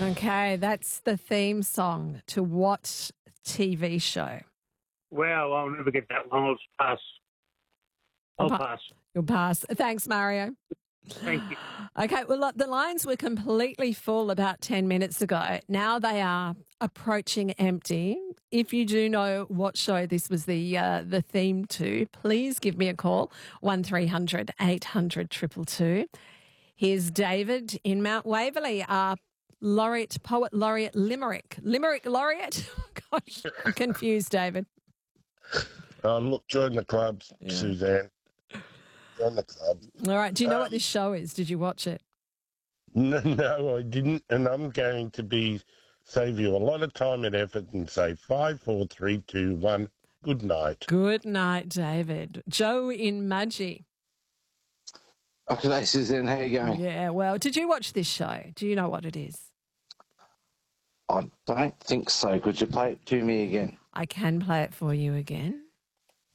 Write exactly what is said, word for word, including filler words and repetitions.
Okay, that's the theme song to what T V show? Wow, I'll never get that one. I'll just pass. I'll Pa- pass. You'll pass. Thanks, Mario. Thank you. Okay, well, look, the lines were completely full about ten minutes ago. Now they are approaching empty. If you do know what show this was the uh, the theme to, please give me a call, one three hundred eight hundred two two two. Here's David in Mount Waverley, uh, laureate, poet laureate Limerick. Limerick laureate? Gosh, I'm confused, David. Um, look, join the club, Yeah. Suzanne. Join the club. All right, do you know Um, what this show is? Did you watch it? No, no, I didn't, and I'm going to be save you a lot of time and effort and say five, four, three, two, one. Good night. Good night, David. Joe in Mudgee. Okay, Suzanne, how you going? Yeah, well, did you watch this show? Do you know what it is? I don't think so. Could you play it to me again? I can play it for you again.